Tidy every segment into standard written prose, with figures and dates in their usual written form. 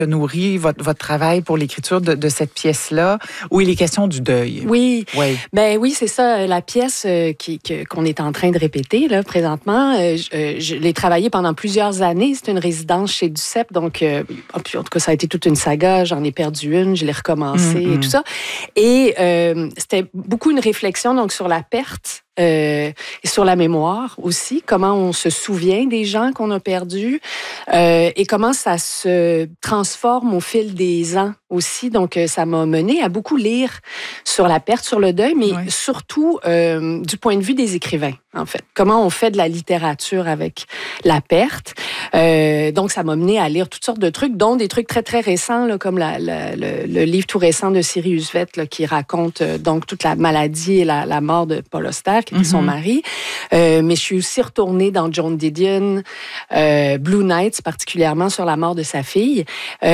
nourri votre travail pour l'écriture de cette pièce-là, où il est question du deuil. Oui, ben oui, c'est ça. La pièce qu'on est en train de répéter là présentement, je l'ai travaillée pendant plusieurs années. C'est une résidence chez Duceppe, donc en tout cas, ça a été toute une saga. J'en ai perdu une, je l'ai recommencée et tout ça. Et c'était beaucoup une réflexion donc sur la perte. Et sur la mémoire aussi, comment on se souvient des gens qu'on a perdus et comment ça se transforme au fil des ans aussi. Donc, ça m'a mené à beaucoup lire sur la perte, sur le deuil, mais surtout du point de vue des écrivains, en fait. Comment on fait de la littérature avec la perte. Donc, ça m'a mené à lire toutes sortes de trucs, dont des trucs très, très récents, là, comme le livre tout récent de Sirius Vett, là, qui raconte donc toute la maladie et la mort de Paul Auster, qui était son mari. Mais je suis aussi retournée dans Joan Didion, Blue Nights, particulièrement sur la mort de sa fille.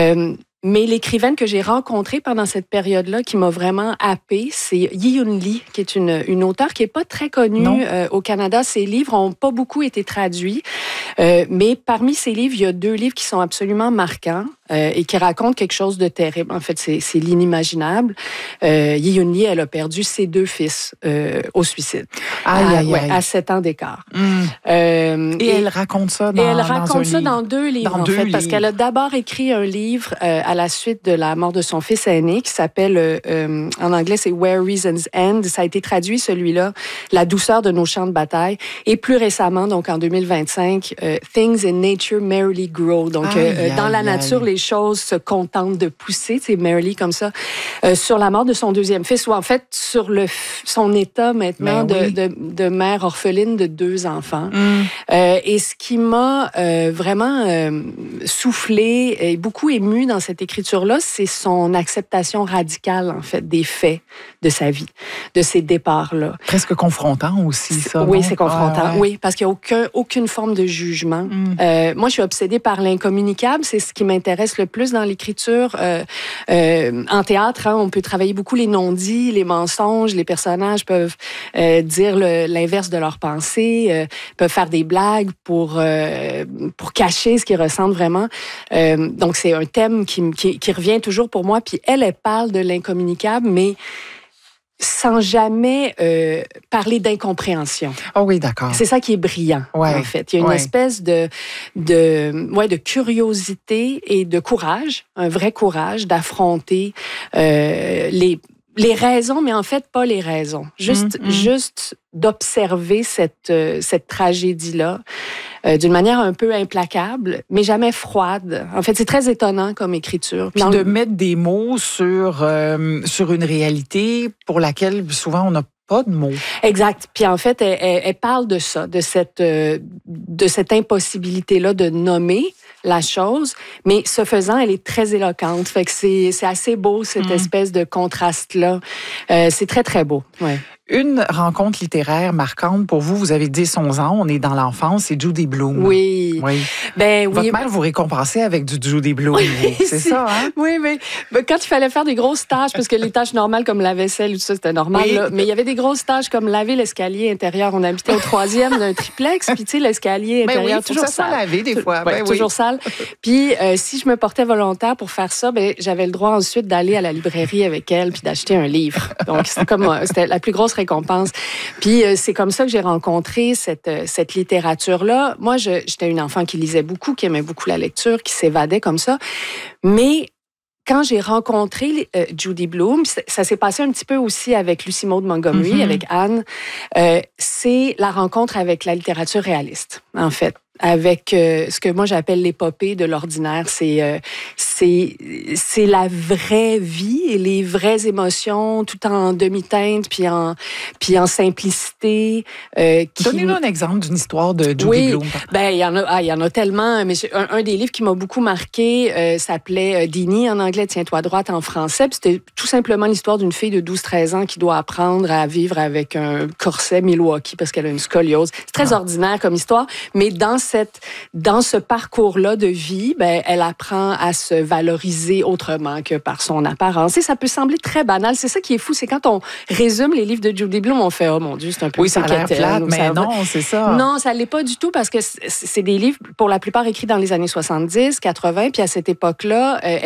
Mais l'écrivaine que j'ai rencontrée pendant cette période-là, qui m'a vraiment happée, c'est Yi-Yun Lee, qui est une auteure qui n'est pas très connue au Canada. Ses livres n'ont pas beaucoup été traduits, mais parmi ses livres, il y a 2 livres qui sont absolument marquants et qui racontent quelque chose de terrible. En fait, c'est l'inimaginable. Yi-Yun Lee, elle a perdu ses 2 fils au suicide à 7 ans d'écart. Et elle raconte ça dans 2 livres, parce qu'elle a d'abord écrit un livre à la suite de la mort de son fils aîné, qui s'appelle, en anglais, c'est Where Reasons End. Ça a été traduit, celui-là, La douceur de nos champs de bataille. Et plus récemment, donc en 2025, Things in Nature Merrily Grow. Donc, dans la nature, les choses se contentent de pousser. C'est merrily comme ça. Sur la mort de son 2e fils, ou en fait, sur son état maintenant de mère orpheline de 2 enfants. Et ce qui m'a vraiment soufflé et beaucoup ému dans cette écriture-là, c'est son acceptation radicale, en fait, des faits de sa vie, de ces départs-là. Presque confrontant aussi, ça. Oui, c'est confrontant. Oui, parce qu'il n'y a aucune forme de jugement. Moi, je suis obsédée par l'incommunicable. C'est ce qui m'intéresse le plus dans l'écriture. En théâtre, on peut travailler beaucoup les non-dits, les mensonges. Les personnages peuvent dire l'inverse de leurs pensées, peuvent faire des blagues pour cacher ce qu'ils ressentent vraiment. Donc, c'est un thème qui revient toujours pour moi. Puis elle parle de l'incommunicable, mais sans jamais parler d'incompréhension. Oh oui, d'accord. C'est ça qui est brillant, en fait. Il y a une espèce de curiosité et de courage, un vrai courage d'affronter les raisons, mais en fait, pas les raisons. Juste d'observer cette tragédie-là d'une manière un peu implacable, mais jamais froide. En fait, c'est très étonnant comme écriture. Puis de mettre des mots sur une réalité pour laquelle souvent on n'a pas de mots. Exact. Puis en fait, elle parle de ça, de cette impossibilité-là de nommer la chose, mais ce faisant, elle est très éloquente. Fait que c'est assez beau, cette espèce de contraste-là. C'est très, très beau. Ouais. Une rencontre littéraire marquante pour vous, vous avez 10-11 ans, on est dans l'enfance, c'est Judy Blume. Oui. Votre mère vous récompensait avec du Judy Blume, c'est ça, hein? Oui, mais quand il fallait faire des grosses tâches, parce que les tâches normales comme la vaisselle ou tout ça, c'était normal, là, mais il y avait des grosses tâches comme laver l'escalier intérieur. On habitait au 3e d'un triplex, puis tu sais, l'escalier intérieur, toujours sale. Laver des fois. Toujours sale. Puis si je me portais volontaire pour faire ça, j'avais le droit ensuite d'aller à la librairie avec elle puis d'acheter un livre. Donc, c'était la plus grosse récompense. Puis c'est comme ça que j'ai rencontré cette littérature-là. Moi, j'étais une enfant qui lisait beaucoup, qui aimait beaucoup la lecture, qui s'évadait comme ça. Mais quand j'ai rencontré Judy Blume, ça s'est passé un petit peu aussi avec Lucy Maud Montgomery, avec Anne, c'est la rencontre avec la littérature réaliste, en fait. Avec ce que moi j'appelle l'épopée de l'ordinaire. C'est la vraie vie et les vraies émotions, tout en demi-teinte, puis en simplicité. Donnez-nous un exemple d'une histoire de Judy Blume. Il y en a tellement. Mais un des livres qui m'a beaucoup marqué s'appelait Dini, en anglais, Tiens-toi droite en français. Puis c'était tout simplement l'histoire d'une fille de 12-13 ans qui doit apprendre à vivre avec un corset Milwaukee parce qu'elle a une scoliose. C'est très ordinaire comme histoire, mais dans dans ce parcours-là de vie, ben, elle apprend à se valoriser autrement que par son apparence. Et ça peut sembler très banal. C'est ça qui est fou, c'est quand on résume les livres de Judy Blume, on fait, oh mon Dieu, c'est un peu oui, ça a l'air plate, mais non, c'est ça. Non, ça l'est pas du tout parce que c'est des livres, pour la plupart, écrits dans les années 70, 80, puis à cette époque-là,